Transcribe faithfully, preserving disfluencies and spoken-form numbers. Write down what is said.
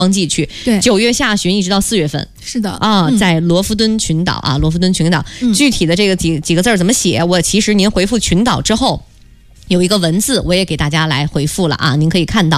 旺季去， 对， 九月下旬一直到四月份， 是的啊， 嗯、 在罗夫敦群岛啊，罗夫敦群岛， 嗯、 具体的这个几几个字怎么写？我其实您回复群岛之后，有一个文字，我也给大家来回复了啊，您可以看到。